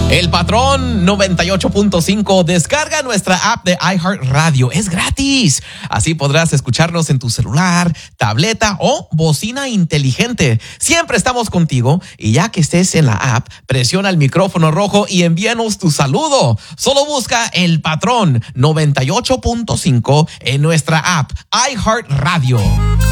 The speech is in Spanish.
El Patrón 98.5. Descarga nuestra app de iHeartRadio. Es gratis. Así podrás escucharnos en tu celular, tableta o bocina inteligente. Siempre estamos contigo y ya que estés en la app, presiona el micrófono rojo y envíanos tu saludo. Solo busca El Patrón 98.5 en nuestra app iHeartRadio.